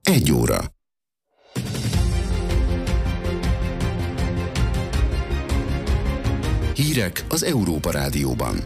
1 óra. Hírek az Európa Rádióban.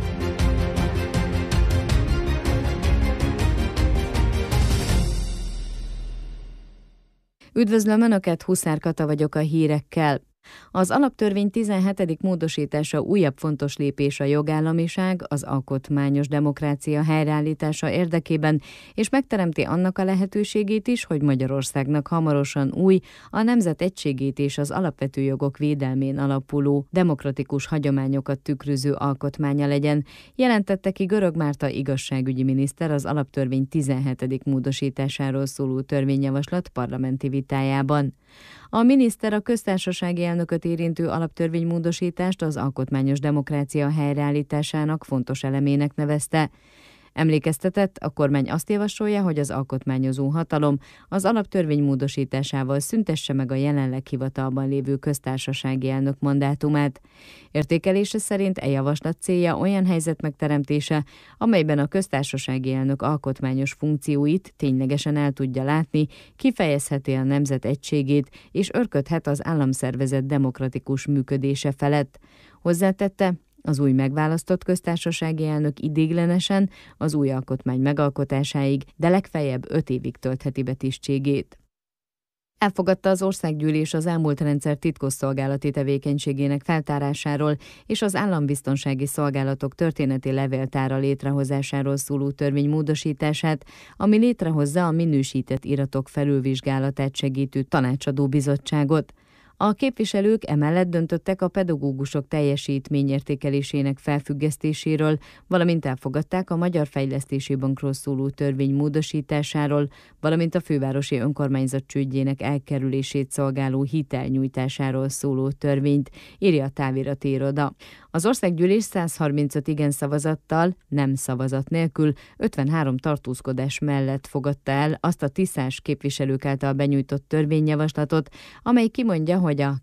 Üdvözlöm Önöket, Huszár Kata vagyok a hírekkel. Az alaptörvény 17. módosítása újabb fontos lépés a jogállamiság, az alkotmányos demokrácia helyreállítása érdekében, és megteremti annak a lehetőségét is, hogy Magyarországnak hamarosan új, a nemzet egységét és az alapvető jogok védelmén alapuló, demokratikus hagyományokat tükröző alkotmánya legyen, jelentette ki Görög Márta igazságügyi miniszter az alaptörvény 17. módosításáról szóló törvényjavaslat parlamenti vitájában. A miniszter a köztársasági elnököt érintő alaptörvénymódosítást az alkotmányos demokrácia helyreállításának fontos elemének nevezte. Emlékeztetett, a kormány azt javasolja, hogy az alkotmányozó hatalom az alaptörvény módosításával szüntesse meg a jelenleg hivatalban lévő köztársasági elnök mandátumát. Értékelése szerint javaslat célja olyan helyzet megteremtése, amelyben a köztársasági elnök alkotmányos funkcióit ténylegesen el tudja látni, kifejezheti a nemzet egységét és örködhet az államszervezet demokratikus működése felett. Hozzátette, az új megválasztott köztársasági elnök ideiglenesen az új alkotmány megalkotásáig, de legfeljebb 5 évig töltheti be tisztségét. Elfogadta az országgyűlés az elmúlt rendszer titkosszolgálati tevékenységének feltárásáról és az állambiztonsági szolgálatok történeti levéltára létrehozásáról szóló törvény módosítását, ami létrehozza a minősített iratok felülvizsgálatát segítő tanácsadó bizottságot. A képviselők emellett döntöttek a pedagógusok teljesítményértékelésének felfüggesztéséről, valamint elfogadták a Magyar Fejlesztési Bankról szóló törvény módosításáról, valamint a fővárosi önkormányzat csődjének elkerülését szolgáló hitelnyújtásáról szóló törvényt, írja a távirati iroda. Az országgyűlés 135 igen szavazattal, nem szavazat nélkül 53 tartózkodás mellett fogadta el azt a tisztás képviselők által benyújtott törvényjavaslatot, amely kimondja, hogy a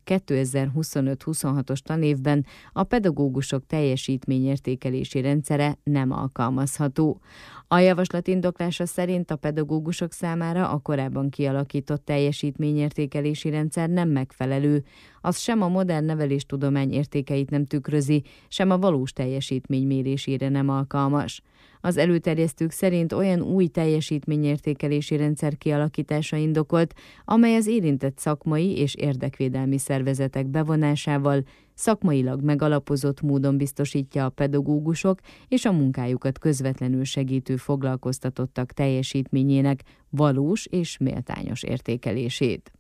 2025-26-os tanévben a pedagógusok teljesítményértékelési rendszere nem alkalmazható. A javaslat indoklása szerint a pedagógusok számára a korábban kialakított teljesítményértékelési rendszer nem megfelelő, az sem a modern neveléstudomány értékeit nem tükrözi, sem a valós teljesítmény mérésére nem alkalmas. Az előterjesztők szerint olyan új teljesítményértékelési rendszer kialakítása indokolt, amely az érintett szakmai és érdekvédelmi szervezetek bevonásával szakmailag megalapozott módon biztosítja a pedagógusok és a munkájukat közvetlenül segítő foglalkoztatottak teljesítményének valós és méltányos értékelését.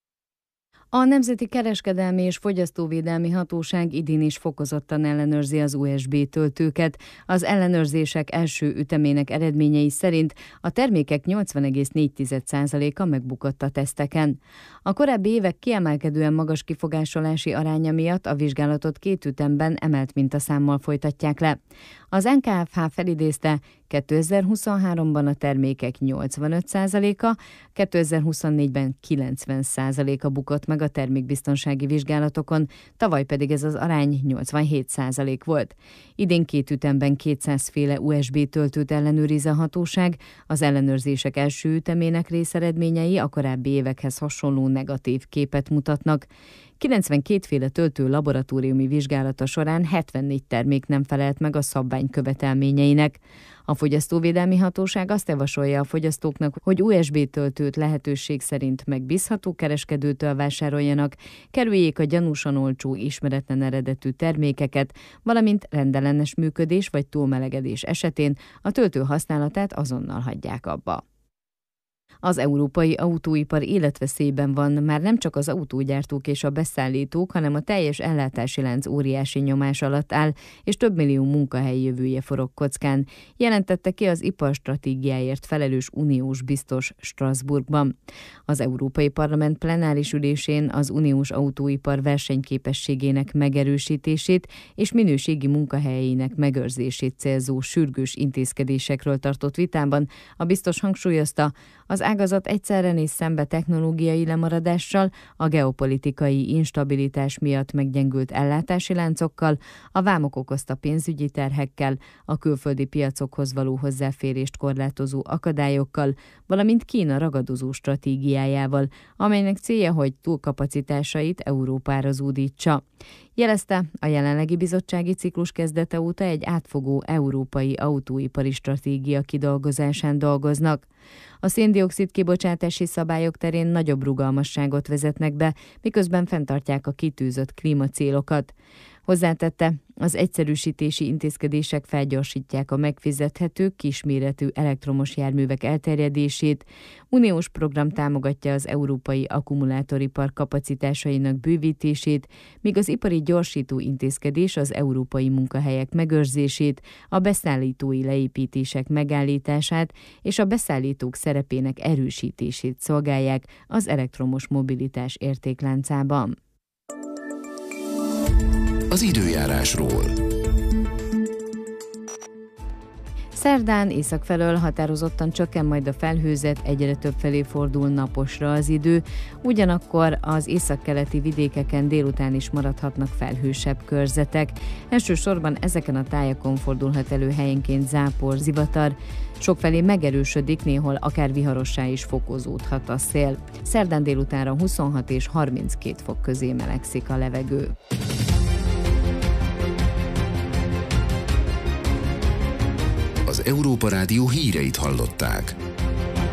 A Nemzeti Kereskedelmi és Fogyasztóvédelmi Hatóság idén is fokozottan ellenőrzi az USB töltőket. Az ellenőrzések első ütemének eredményei szerint a termékek 80,4%-a megbukott a teszteken. A korábbi évek kiemelkedően magas kifogásolási aránya miatt a vizsgálatot 2 ütemben emelt mintaszámmal folytatják le. Az NKFH felidézte, 2023-ban a termékek 85%-a, 2024-ben 90%-a bukott meg a termékbiztonsági vizsgálatokon, tavaly pedig ez az arány 87% volt. Idén 2 ütemben 200 féle USB töltőt ellenőriz a hatóság, az ellenőrzések első ütemének részeredményei a korábbi évekhez hasonló negatív képet mutatnak. 92 féle töltő laboratóriumi vizsgálata során 74 termék nem felelt meg a szabvány követelményeinek. A Fogyasztóvédelmi Hatóság azt javasolja a fogyasztóknak, hogy USB töltőt lehetőség szerint megbízható kereskedőtől vásároljanak, kerüljék a gyanúsan olcsó, ismeretlen eredetű termékeket, valamint rendellenes működés vagy túlmelegedés esetén a töltő használatát azonnal hagyják abba. Az európai autóipar életveszélyben van, már nem csak az autógyártók és a beszállítók, hanem a teljes ellátási lánc óriási nyomás alatt áll, és több millió munkahely jövője forog kockán, jelentette ki az iparstratégiáért felelős uniós biztos Strasbourgban. Az Európai Parlament plenáris ülésén az uniós autóipar versenyképességének megerősítését és minőségi munkahelyeinek megőrzését célzó sürgős intézkedésekről tartott vitában a biztos hangsúlyozta, Az ágazat egyszerre néz szembe technológiai lemaradással, a geopolitikai instabilitás miatt meggyengült ellátási láncokkal, a vámok okozta pénzügyi terhekkel, a külföldi piacokhoz való hozzáférést korlátozó akadályokkal, valamint Kína ragadozó stratégiájával, amelynek célja, hogy túlkapacitásait Európára zúdítsa. Jelezte, a jelenlegi bizottsági ciklus kezdete óta egy átfogó európai autóipari stratégia kidolgozásán dolgoznak. A szén-dioxid kibocsátási szabályok terén nagyobb rugalmasságot vezetnek be, miközben fenntartják a kitűzött klímacélokat. Hozzátette, az egyszerűsítési intézkedések felgyorsítják a megfizethető, kisméretű elektromos járművek elterjedését, uniós program támogatja az európai akkumulátoripar kapacitásainak bővítését, míg az ipari gyorsító intézkedés az európai munkahelyek megőrzését, a beszállítói leépítések megállítását és a beszállítók szerepének erősítését szolgálják az elektromos mobilitás értékláncában. Az időjárásról. Szerdán észak felől határozottan csökken majd a felhőzet, egyre több felé fordul naposra az idő, ugyanakkor az északkeleti vidékeken délután is maradhatnak felhősebb körzetek. Elsősorban ezeken a tájakon fordulhat elő helyenként zápor, zivatar, sokfelé megerősödik, néhol akár viharossá is fokozódhat a szél. Szerdán délutánra 26 és 32 fok közé melegszik a levegő. Az Európa Rádió híreit hallották.